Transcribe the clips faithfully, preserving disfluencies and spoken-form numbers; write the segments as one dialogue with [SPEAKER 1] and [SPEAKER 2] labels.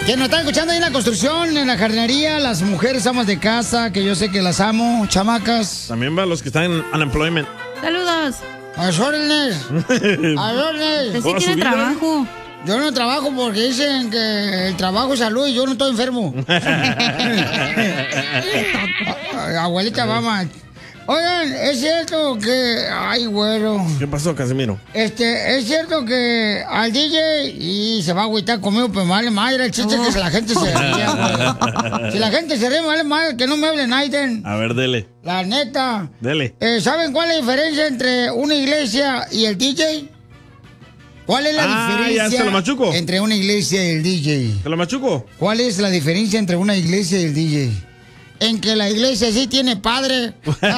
[SPEAKER 1] Que nos están escuchando ahí en la construcción, en la jardinería, las mujeres amas de casa, que yo sé que las amo, chamacas.
[SPEAKER 2] También va los que están en unemployment.
[SPEAKER 3] Saludos.
[SPEAKER 1] A los órdenes. A los órdenes.
[SPEAKER 3] Usted sí tiene trabajo.
[SPEAKER 1] Yo no trabajo porque dicen que el trabajo es salud y yo no estoy enfermo. Abuelita, vamos. Oigan, es cierto que... Ay, güero.
[SPEAKER 2] ¿Qué pasó, Casimiro?
[SPEAKER 1] Este, es cierto que al D J y se va a agüitar conmigo, pues me vale madre. El chiste es que si la gente se ríe, güey. Si la gente se ríe, me vale madre que no me hable Naiden.
[SPEAKER 2] A ver, dele.
[SPEAKER 1] La neta.
[SPEAKER 2] Dele.
[SPEAKER 1] Eh, ¿Saben cuál es la diferencia entre una iglesia y el D J? ¿Cuál es la
[SPEAKER 2] ah,
[SPEAKER 1] diferencia
[SPEAKER 2] ya se lo machuco.
[SPEAKER 1] entre una iglesia y el D J?
[SPEAKER 2] ¿Se lo machuco?
[SPEAKER 1] ¿Cuál es la diferencia entre una iglesia y el D J? En que la iglesia sí tiene padre.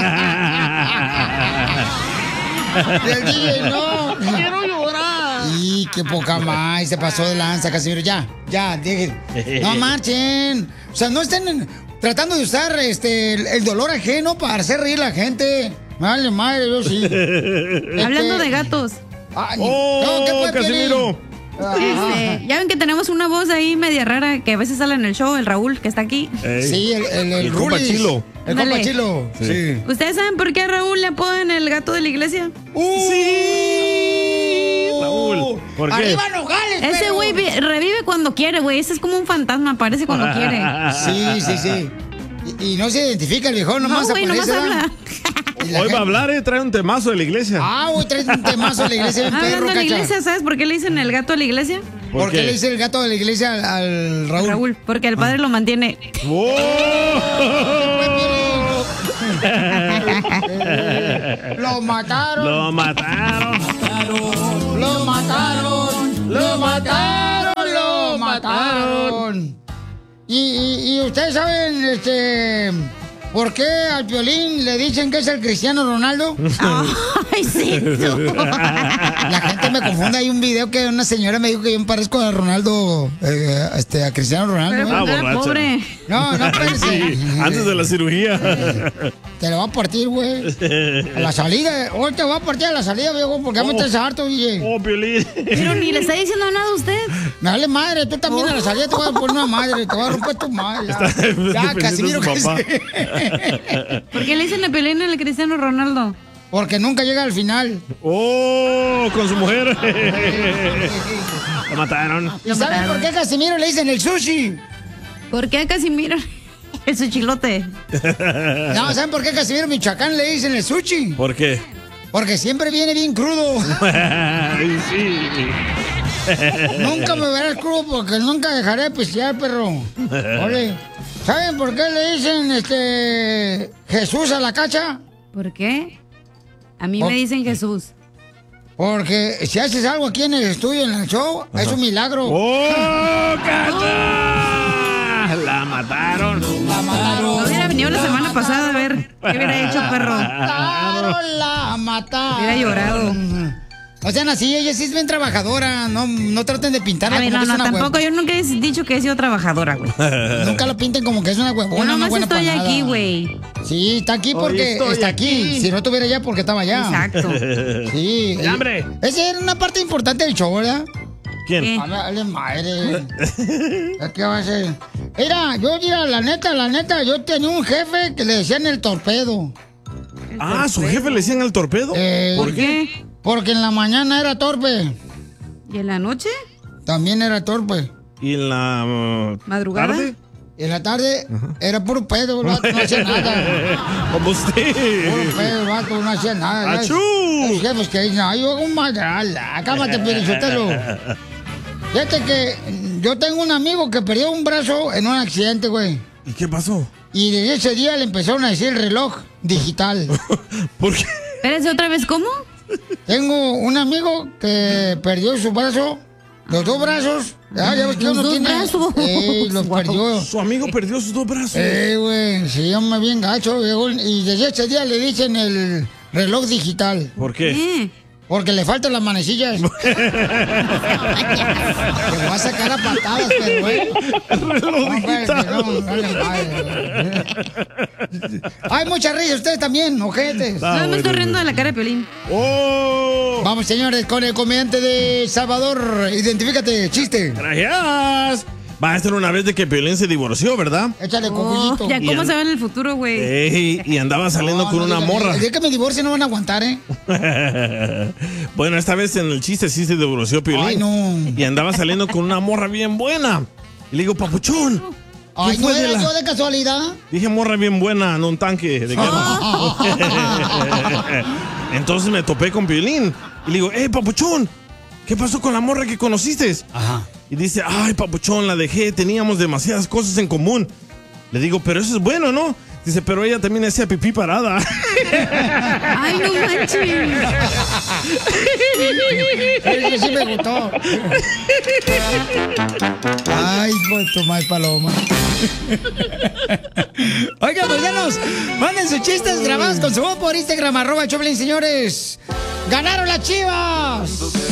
[SPEAKER 1] Y el D J no.
[SPEAKER 3] Quiero llorar.
[SPEAKER 1] Y qué poca más. Se pasó de lanza, Casimiro. Ya, ya, dejen. No marchen. O sea, no estén en- tratando de usar este, el, el dolor ajeno para hacer reír a la gente. Vale, madre, yo sí.
[SPEAKER 3] Hablando de gatos.
[SPEAKER 1] Ay,
[SPEAKER 2] ¡Oh,
[SPEAKER 1] no, ¿qué fue,
[SPEAKER 2] Casimiro!
[SPEAKER 1] Piolín?
[SPEAKER 3] Este, ya ven que tenemos una voz ahí media rara que a veces sale en el show, el Raúl, que está aquí.
[SPEAKER 2] Ey.
[SPEAKER 1] Sí, el, el, el,
[SPEAKER 2] El compa
[SPEAKER 1] Rulis.
[SPEAKER 2] Chilo.
[SPEAKER 1] El compa
[SPEAKER 3] Ándale.
[SPEAKER 1] Chilo.
[SPEAKER 2] Sí.
[SPEAKER 1] Sí.
[SPEAKER 3] ¿Ustedes saben por qué a Raúl le apodan el gato de la iglesia?
[SPEAKER 2] Sí, Raúl. ¿Por qué?
[SPEAKER 1] ¡Arriba Nogales,
[SPEAKER 3] Ese
[SPEAKER 1] perro!
[SPEAKER 3] güey vi- revive cuando quiere, güey. Ese es como un fantasma, aparece cuando quiere.
[SPEAKER 1] Sí, sí, sí. Y, y no se identifica el viejón, nomás
[SPEAKER 3] No, güey, nomás
[SPEAKER 1] aparece, ¿verdad?
[SPEAKER 3] habla.
[SPEAKER 1] Y la
[SPEAKER 2] Hoy va a
[SPEAKER 1] gente-
[SPEAKER 2] hablar, eh, trae un temazo de la iglesia.
[SPEAKER 1] Ah, güey, traes un temazo de la iglesia bien perro,
[SPEAKER 3] Hablando de la
[SPEAKER 1] cacha.
[SPEAKER 3] iglesia, ¿sabes por qué le dicen el gato de la iglesia?
[SPEAKER 1] ¿Por qué le dice el gato de la iglesia al, al Raúl?
[SPEAKER 3] Raúl, porque el padre lo mantiene.
[SPEAKER 2] ¡Oh!
[SPEAKER 1] Lo mataron.
[SPEAKER 2] Lo mataron.
[SPEAKER 1] Lo mataron. Lo mataron. Lo mataron. Y, y, y ustedes saben, este... ¿Por qué al Piolín le dicen que es el Cristiano Ronaldo?
[SPEAKER 3] Ay, sí.
[SPEAKER 1] La gente me confunde. Hay un video que una señora me dijo que yo me parezco a Ronaldo, eh, este, a Cristiano Ronaldo.
[SPEAKER 3] Pero
[SPEAKER 1] ¿eh?
[SPEAKER 2] Ah,
[SPEAKER 3] porque era
[SPEAKER 2] borracha.
[SPEAKER 3] pobre.
[SPEAKER 1] No, no, espérense.
[SPEAKER 2] Sí, antes de la cirugía.
[SPEAKER 1] Te lo va a partir, güey. A la salida. Hoy te va a partir a la salida, viejo, porque ya me estás harto, D J.
[SPEAKER 2] Oh, Piolín.
[SPEAKER 3] Pero ni le está diciendo nada a usted.
[SPEAKER 1] Me vale madre, tú también a la salida te voy a poner una madre, te voy a romper tu madre. Ya,
[SPEAKER 2] Está
[SPEAKER 1] ya
[SPEAKER 2] dependiendo
[SPEAKER 1] Casimiro,
[SPEAKER 2] de
[SPEAKER 1] que
[SPEAKER 2] su papá.
[SPEAKER 1] sí.
[SPEAKER 3] ¿Por qué le dicen la pelea al Cristiano Ronaldo?
[SPEAKER 1] Porque nunca llega al final.
[SPEAKER 2] Oh, con su mujer. Lo mataron.
[SPEAKER 1] ¿Y saben por qué a Casimiro le dicen el sushi?
[SPEAKER 3] ¿Por qué a Casimiro el su chilote?
[SPEAKER 1] No, ¿saben por qué a Casimiro Michoacán le dicen el sushi?
[SPEAKER 2] ¿Por qué?
[SPEAKER 1] Porque siempre viene bien crudo.
[SPEAKER 2] Ay, sí.
[SPEAKER 1] Nunca me verás crudo porque nunca dejaré de pistear, perro. Ole. ¿Saben por qué le dicen este Jesús a la cacha?
[SPEAKER 3] ¿Por qué? A mí
[SPEAKER 1] Oh.
[SPEAKER 3] me dicen Jesús.
[SPEAKER 1] Porque si haces algo aquí en el estudio, en el show, es un milagro.
[SPEAKER 2] ¡Oh, cacha! La mataron.
[SPEAKER 1] La mataron.
[SPEAKER 3] No hubiera venido la semana pasada a ver qué hubiera hecho, perro.
[SPEAKER 1] Mataron, la mataron.
[SPEAKER 3] Hubiera llorado.
[SPEAKER 1] O sea, así, ella sí es bien trabajadora. No, no traten de pintarla
[SPEAKER 3] A ver,
[SPEAKER 1] como
[SPEAKER 3] no,
[SPEAKER 1] que es
[SPEAKER 3] no,
[SPEAKER 1] una
[SPEAKER 3] tampoco.
[SPEAKER 1] hue-
[SPEAKER 3] Yo nunca he dicho que he sido trabajadora, güey.
[SPEAKER 1] Nunca la pinten como que es una
[SPEAKER 3] Yo
[SPEAKER 1] huevona, no
[SPEAKER 3] nomás
[SPEAKER 1] buena
[SPEAKER 3] estoy
[SPEAKER 1] para
[SPEAKER 3] aquí,
[SPEAKER 1] nada.
[SPEAKER 3] güey.
[SPEAKER 1] Sí, está aquí
[SPEAKER 2] Hoy
[SPEAKER 1] porque
[SPEAKER 2] estoy
[SPEAKER 1] está aquí.
[SPEAKER 2] aquí.
[SPEAKER 1] Si no estuviera allá, porque estaba allá.
[SPEAKER 3] Exacto.
[SPEAKER 1] Sí.
[SPEAKER 2] ¡Ya, hombre!
[SPEAKER 1] Esa era una parte importante del show, ¿verdad?
[SPEAKER 2] ¿Quién?
[SPEAKER 3] ¿Qué?
[SPEAKER 1] A ver, dale madre. ¿Qué va a ser? Mira, yo, mira, la neta, la neta, yo tenía un jefe que le decían el torpedo.
[SPEAKER 2] Ah, ¿su jefe le decían al torpedo?
[SPEAKER 1] Eh,
[SPEAKER 2] ¿Por qué?
[SPEAKER 1] Porque en la mañana era torpe.
[SPEAKER 3] ¿Y en la noche?
[SPEAKER 1] También era torpe.
[SPEAKER 2] ¿Y en la uh,
[SPEAKER 3] ¿Madrugada?
[SPEAKER 2] tarde?
[SPEAKER 1] Y en la tarde era puro pedo, el vato no hacía nada.
[SPEAKER 2] Como usted.
[SPEAKER 1] Puro pedo, el vato no hacía nada.
[SPEAKER 2] ¡Achú!
[SPEAKER 1] Los jefes que dicen, ay, yo hago un madral, acábate, Pelichotelo. Fíjate que yo tengo un amigo que perdió un brazo en un accidente, güey.
[SPEAKER 2] ¿Y qué pasó?
[SPEAKER 1] Y desde ese día le empezaron a decir el reloj digital.
[SPEAKER 2] ¿Por qué?
[SPEAKER 3] Espérese, ¿otra vez cómo?
[SPEAKER 1] Tengo un amigo que perdió su brazo, los dos brazos. Ah, ya ves que
[SPEAKER 3] Los
[SPEAKER 1] uno
[SPEAKER 3] dos
[SPEAKER 1] tiene.
[SPEAKER 3] brazos.
[SPEAKER 1] Eh, los perdió.
[SPEAKER 2] Su amigo perdió sus dos brazos.
[SPEAKER 1] Eh, güey, se llama bien gacho, viejo. Y desde ese día le dicen el reloj digital.
[SPEAKER 2] ¿Por qué?
[SPEAKER 3] ¿Qué?
[SPEAKER 1] Porque le faltan las manecillas. Te va a sacar a patadas, pero güey.
[SPEAKER 2] Reloj
[SPEAKER 1] No, espérate,
[SPEAKER 2] digital.
[SPEAKER 1] no, dale madre. Hay mucha risa ustedes también, ojetes.
[SPEAKER 2] Ah,
[SPEAKER 3] No, me
[SPEAKER 2] bueno,
[SPEAKER 3] estoy riendo
[SPEAKER 2] bueno.
[SPEAKER 3] de la cara de Piolín.
[SPEAKER 2] ¡Oh!
[SPEAKER 1] Vamos, señores, con el comediante de Salvador. Identifícate, chiste.
[SPEAKER 2] Gracias. Va a ser una vez de que Piolín se divorció, ¿verdad?
[SPEAKER 1] Échale
[SPEAKER 3] Oh,
[SPEAKER 1] cocuyito.
[SPEAKER 3] ya
[SPEAKER 2] Y
[SPEAKER 3] cómo
[SPEAKER 2] an-
[SPEAKER 3] se ve en el futuro, güey.
[SPEAKER 2] Ey, y andaba saliendo
[SPEAKER 1] No,
[SPEAKER 2] con
[SPEAKER 1] no
[SPEAKER 2] una
[SPEAKER 1] digan,
[SPEAKER 2] morra.
[SPEAKER 1] El día que me divorcie no van a aguantar, ¿eh?
[SPEAKER 2] Bueno, esta vez en el chiste sí se divorció Piolín.
[SPEAKER 1] Ay, no.
[SPEAKER 2] Y andaba saliendo con una morra bien buena. Y le digo, papuchón.
[SPEAKER 1] Ay, ¿no
[SPEAKER 2] fue de
[SPEAKER 1] era
[SPEAKER 2] la-
[SPEAKER 1] yo de casualidad?
[SPEAKER 2] Dije morra bien buena, no un tanque de guerra. Entonces me topé con Piolín. Y le digo, hey, papuchón, ¿qué pasó con la morra que conociste?
[SPEAKER 1] Ajá.
[SPEAKER 2] Y dice, ay, papuchón, la dejé, teníamos demasiadas cosas en común. Le digo, pero eso es bueno, ¿no? Dice, pero ella también hacía pipí parada.
[SPEAKER 3] Ay, no manches.
[SPEAKER 1] Ese sí me gustó. Ay, hijo de tu madre paloma. Oigan, pues ya nos manden sus chistes grabados con su voz por Instagram, arroba Choplin, señores. ¡Ganaron las Chivas!